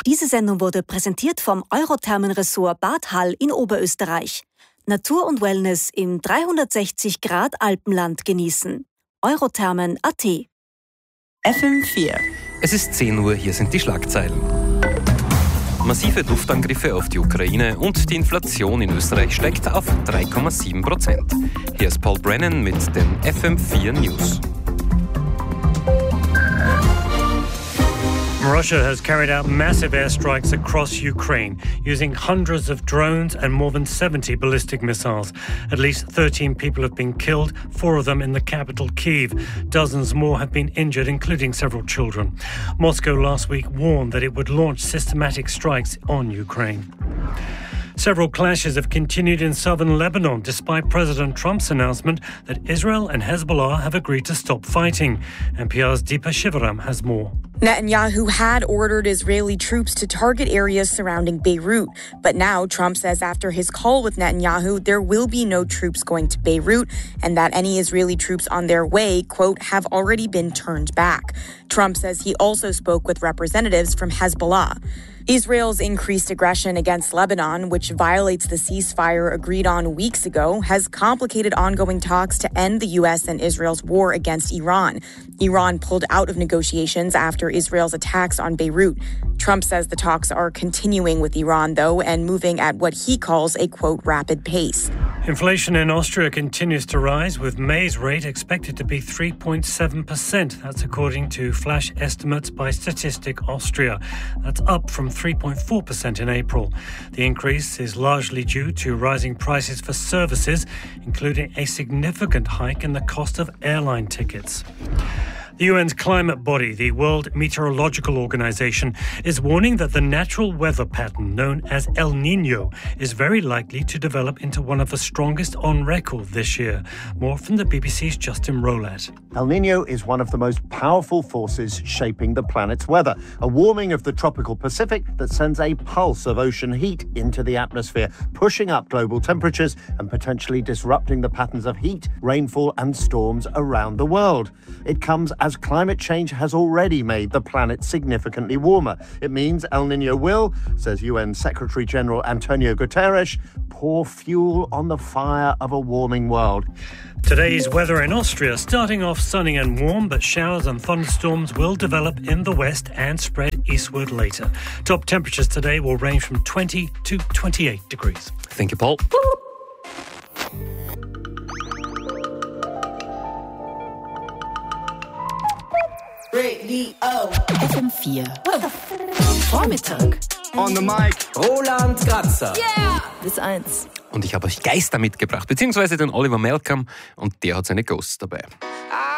Diese Sendung wurde präsentiert vom Eurothermen-Ressort Bad Hall in Oberösterreich. Natur und Wellness im 360-Grad-Alpenland genießen. Eurothermen.at. FM4. Es ist 10 Uhr, hier sind die Schlagzeilen. Massive Luftangriffe auf die Ukraine und die Inflation in Österreich steigt auf 3,7%. Hier ist Paul Brennan mit den FM4 News. Russia has carried out massive airstrikes across Ukraine, using hundreds of drones and more than 70 ballistic missiles. At least 13 people have been killed, 4 of them in the capital, Kyiv. Dozens more have been injured, including several children. Moscow last week warned that it would launch systematic strikes on Ukraine. Several clashes have continued in southern Lebanon despite President Trump's announcement that Israel and Hezbollah have agreed to stop fighting. NPR's Deepa Shivaram has more. Netanyahu had ordered Israeli troops to target areas surrounding Beirut. But now Trump says after his call with Netanyahu, there will be no troops going to Beirut and that any Israeli troops on their way, quote, have already been turned back. Trump says he also spoke with representatives from Hezbollah. Israel's increased aggression against Lebanon, which violates the ceasefire agreed on weeks ago, has complicated ongoing talks to end the U.S. and Israel's war against Iran. Iran pulled out of negotiations after Israel's attacks on Beirut. Trump says the talks are continuing with Iran, though, and moving at what he calls a, quote, rapid pace. Inflation in Austria continues to rise, with May's rate expected to be 3.7%. That's according to flash estimates by Statistic Austria. That's up from 3.4% in April. The increase is largely due to rising prices for services, including a significant hike in the cost of airline tickets. The UN's climate body, the World Meteorological Organization, is warning that the natural weather pattern known as El Niño is very likely to develop into one of the strongest on record this year. More from the BBC's Justin Rowlatt. El Niño is one of the most powerful forces shaping the planet's weather, a warming of the tropical Pacific that sends a pulse of ocean heat into the atmosphere, pushing up global temperatures and potentially disrupting the patterns of heat, rainfall and storms around the world. It comes as climate change has already made the planet significantly warmer. It means El Niño will, says UN Secretary-General Antonio Guterres, pour fuel on the fire of a warming world. Today's weather in Austria starting off sunny and warm, but showers and thunderstorms will develop in the west and spread eastward later. Top temperatures today will range from 20 to 28 degrees. Thank you, Paul. FM4. Vormittag. On the mic. Roland Kratzer. Yeah! Das 1. Und ich habe euch Geister mitgebracht, beziehungsweise den Oliver Malcolm, und der hat seine Ghosts dabei.